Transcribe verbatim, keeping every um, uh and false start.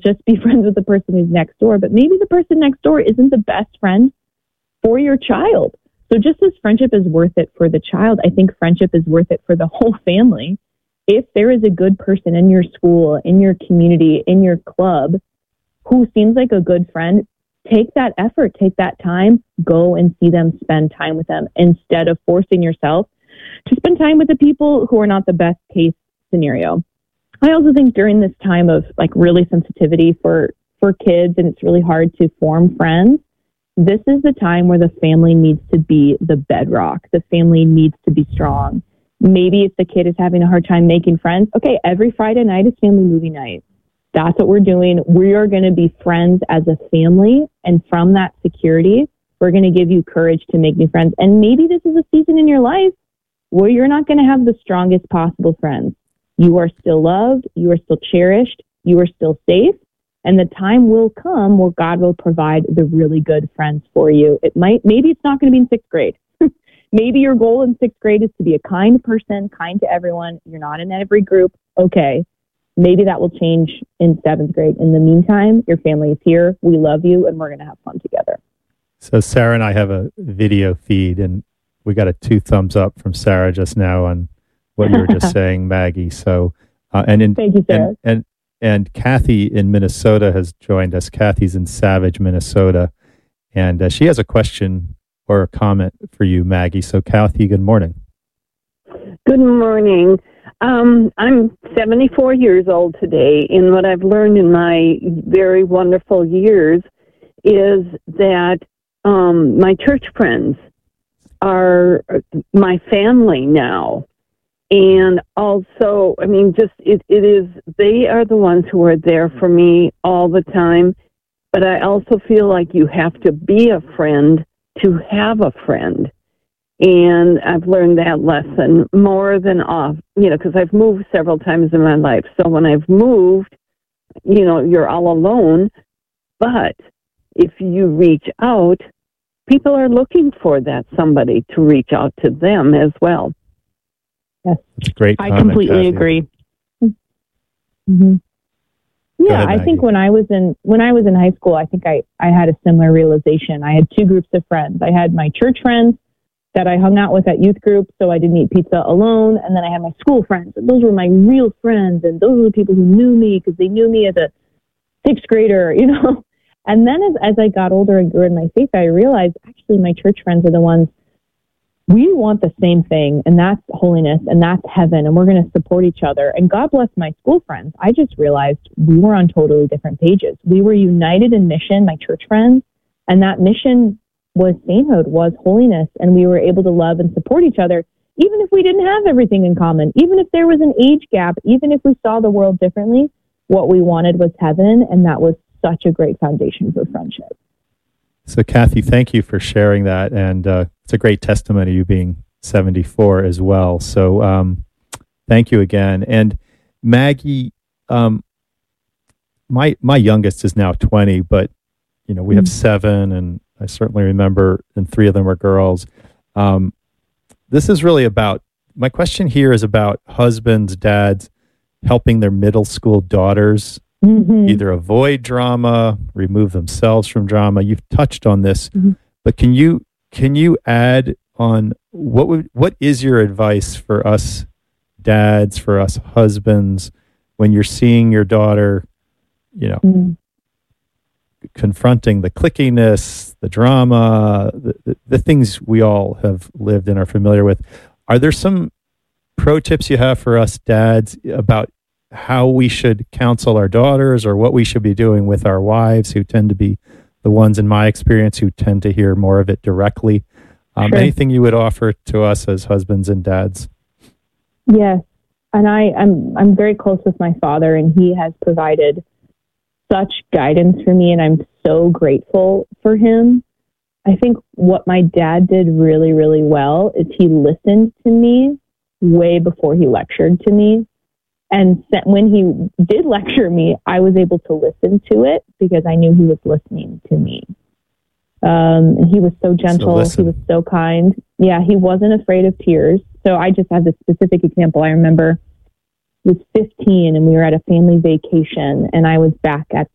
just be friends with the person who's next door, but maybe the person next door isn't the best friend for your child. So just as friendship is worth it for the child, I think friendship is worth it for the whole family. If there is a good person in your school, in your community, in your club, who seems like a good friend, take that effort, take that time, go and see them, spend time with them, instead of forcing yourself to spend time with the people who are not the best case scenario. I also think during this time of like really sensitivity for, for kids, and it's really hard to form friends, this is the time where the family needs to be the bedrock. The family needs to be strong. Maybe if the kid is having a hard time making friends, okay, every Friday night is family movie night. That's what we're doing. We are going to be friends as a family. And from that security, we're going to give you courage to make new friends. And maybe this is a season in your life where you're not going to have the strongest possible friends. You are still loved. You are still cherished. You are still safe. And the time will come where God will provide the really good friends for you. It might, maybe it's not going to be in sixth grade. Maybe your goal in sixth grade is to be a kind person, kind to everyone. You're not in every group. Okay. Maybe that will change in seventh grade. In the meantime, your family is here. We love you, and we're going to have fun together. So Sarah and I have a video feed, and we got a two thumbs up from Sarah just now on what you were just saying, Maggie. So, uh, and in, thank you, Sarah. And, and and Kathy in Minnesota has joined us. Kathy's in Savage, Minnesota, and uh, she has a question or a comment for you, Maggie. So, Kathy, good morning. Good morning. Um, I'm seventy-four years old today, and what I've learned in my very wonderful years is that um, my church friends are my family now. And also, I mean, just it, it is, they are the ones who are there for me all the time. But I also feel like you have to be a friend to have a friend. And I've learned that lesson more than off, you know, because I've moved several times in my life. So when I've moved, you know, you're all alone. But if you reach out, people are looking for that somebody to reach out to them as well. Yes, that's a great comment, I completely Kathy. agree. Mm-hmm. Yeah, ahead, I think when I was in when I was in high school, I think I, I had a similar realization. I had two groups of friends. I had my church friends that I hung out with at youth group, so I didn't eat pizza alone. And then I had my school friends, and those were my real friends, and those were the people who knew me because they knew me as a sixth grader, you know. And then as, as I got older and grew in my faith, I realized actually my church friends are the ones, we want the same thing, and that's holiness, and that's heaven, and we're going to support each other. And God bless my school friends. I just realized we were on totally different pages. We were united in mission, my church friends, and that mission was sainthood, was holiness, and we were able to love and support each other, even if we didn't have everything in common, even if there was an age gap, even if we saw the world differently. What we wanted was heaven, and that was such a great foundation for friendship. So, Kathy, thank you for sharing that, and uh, it's a great testimony, you being seventy-four as well. So, um, thank you again. And Maggie, um, my my youngest is now twenty, but you know we have seven, and I certainly remember, and three of them are girls. Um, this is really about, my question here is about husbands, dads, helping their middle school daughters mm-hmm. either avoid drama, remove themselves from drama. You've touched on this, mm-hmm. but can you can you add on what would what is your advice for us dads, for us husbands, when you're seeing your daughter, you know, mm-hmm. confronting the clickiness, the drama, the, the, the things we all have lived and are familiar with? Are there some pro tips you have for us dads about how we should counsel our daughters, or what we should be doing with our wives, who tend to be the ones, in my experience, who tend to hear more of it directly? Um, sure. Anything you would offer to us as husbands and dads? Yes. And I, I'm, I'm very close with my father, and he has provided such guidance for me, and I'm so grateful for him. I think what my dad did really, really well is he listened to me way before he lectured to me. And when he did lecture me, I was able to listen to it because I knew he was listening to me. Um, and he was so gentle. So he was so kind. Yeah, he wasn't afraid of tears. So I just have this specific example. I remember I was fifteen, and we were at a family vacation, and I was back at